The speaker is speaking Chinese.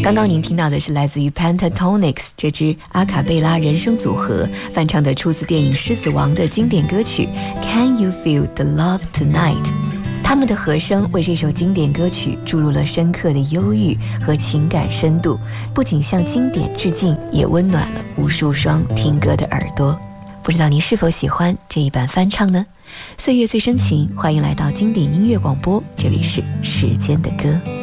刚刚您听到的是来自于 Pentatonix 这支阿卡贝拉人声组合翻唱的出自电影《狮子王》的经典歌曲 Can You Feel the Love Tonight。 他们的和声为这首经典歌曲注入了深刻的忧郁和情感深度，不仅向经典致敬，也温暖了无数双听歌的耳朵。不知道您是否喜欢这一版翻唱呢？岁月最深情，欢迎来到经典音乐广播，这里是时间的歌。